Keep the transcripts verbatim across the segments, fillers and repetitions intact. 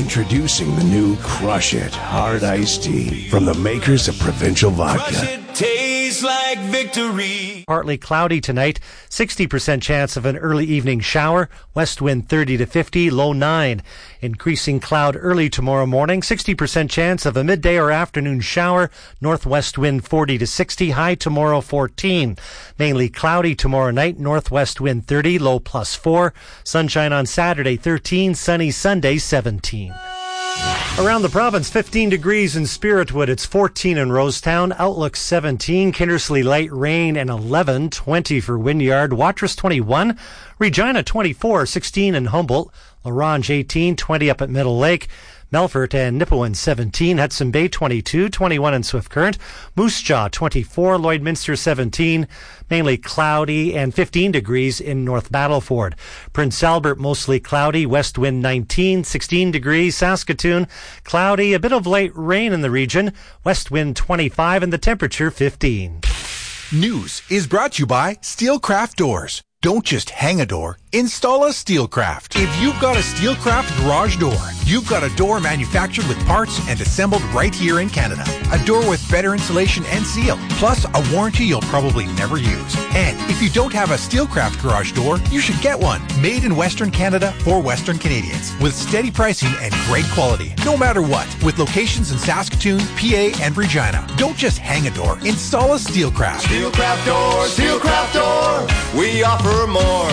Introducing the new Crush It Hard Iced Tea from the makers of Provincial Vodka. Crush it, tastes like victory. Partly cloudy tonight, sixty percent chance of an early evening shower, west wind thirty to fifty, low nine. Increasing cloud early tomorrow morning, sixty percent chance of a midday or afternoon shower, northwest wind forty to sixty, high tomorrow fourteen. Mainly cloudy tomorrow night, northwest wind thirty, low plus four. Sunshine on Saturday thirteen, sunny Sunday seventeen. Around the province, fifteen degrees in Spiritwood. It's fourteen in Rosetown. Outlook seventeen. Kindersley light rain and eleven. twenty for Wynyard. Watrous twenty-one. Regina twenty-four. sixteen in Humboldt. La Ronge eighteen. twenty up at Middle Lake. Melfort and Nipawin seventeen, Hudson Bay twenty-two, twenty-one in Swift Current, Moose Jaw twenty-four, Lloydminster seventeen, mainly cloudy and fifteen degrees in North Battleford. Prince Albert mostly cloudy, west wind nineteen, sixteen degrees, Saskatoon cloudy, a bit of light rain in the region, west wind twenty-five and the temperature fifteen. News is brought to you by Steelcraft Doors. Don't just hang a door, install a Steelcraft. If you've got a Steelcraft garage door, you've got a door manufactured with parts and assembled right here in Canada. A door with better insulation and seal, plus a warranty you'll probably never use. And if you don't have a Steelcraft garage door, you should get one. Made in Western Canada for Western Canadians, with steady pricing and great quality. No matter what, with locations in Saskatoon, P A, and Regina. Don't just hang a door, install a Steelcraft. Steelcraft Door, Steelcraft Door, we offer more.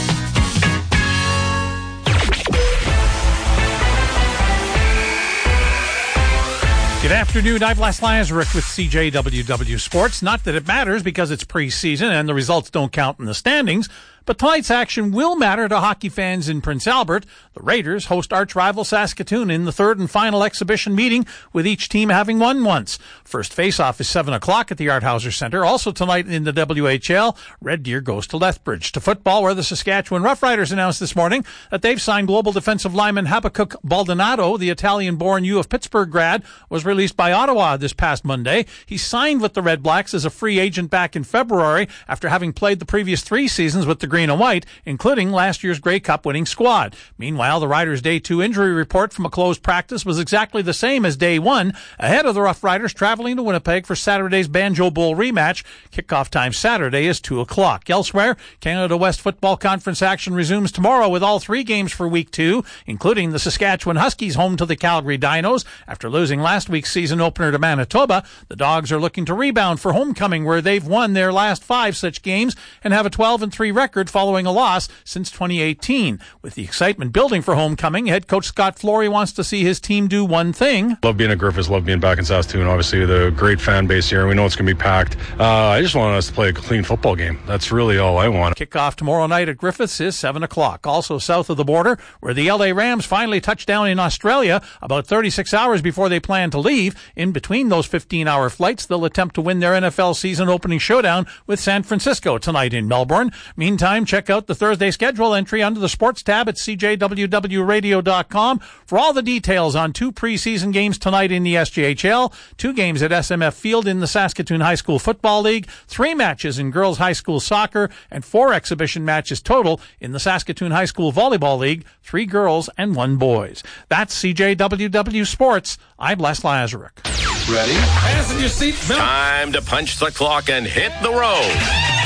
Good afternoon. I'm Les Lazaruk with C J W W Sports. Not that it matters because it's preseason and the results don't count in the standings, but tonight's action will matter to hockey fans in Prince Albert. The Raiders host arch-rival Saskatoon in the third and final exhibition meeting, with each team having won once. First face-off is seven o'clock at the Arthauser Centre. Also tonight in the W H L, Red Deer goes to Lethbridge. To football, where the Saskatchewan Roughriders announced this morning that they've signed global defensive lineman Habakkuk Baldonado. The Italian-born U of Pittsburgh grad was released by Ottawa this past Monday. He signed with the Red Blacks as a free agent back in February after having played the previous three seasons with the Green and White, including last year's Grey Cup winning squad. Meanwhile, the Riders' Day two injury report from a closed practice was exactly the same as Day one, ahead of the Rough Riders traveling to Winnipeg for Saturday's Banjo Bowl rematch. Kickoff time Saturday is two o'clock. Elsewhere, Canada West Football Conference action resumes tomorrow with all three games for Week two, including the Saskatchewan Huskies home to the Calgary Dinos. After losing last week's season opener to Manitoba, the Dogs are looking to rebound for homecoming, where they've won their last five such games and have a twelve and three record following a loss since twenty eighteen. With the excitement building for homecoming, head coach Scott Flory wants to see his team do one thing. Love being at Griffiths, love being back in Saskatoon. Obviously, the great fan base here. We know it's going to be packed. Uh, I just want us to play a clean football game. That's really all I want. Kickoff tomorrow night at Griffiths is seven o'clock. Also south of the border, where the L A Rams finally touched down in Australia about thirty-six hours before they plan to leave. In between those fifteen-hour flights, they'll attempt to win their N F L season opening showdown with San Francisco tonight in Melbourne. Meantime, check out the Thursday schedule entry under the sports tab at c j w w radio dot com for all the details on two preseason games tonight in the S J H L, two games at S M F Field in the Saskatoon High School Football League, three matches in girls high school soccer, and four exhibition matches total in the Saskatoon High School Volleyball League, three girls and one boys. That's C J W W Sports. I'm Les Lazaruk. Ready? Fasten your seatbelt. Time to punch the clock and hit the road.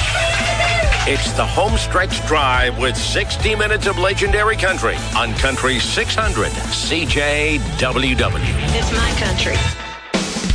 It's the home stretch drive with sixty minutes of legendary country on Country six hundred C J W W. It's my country.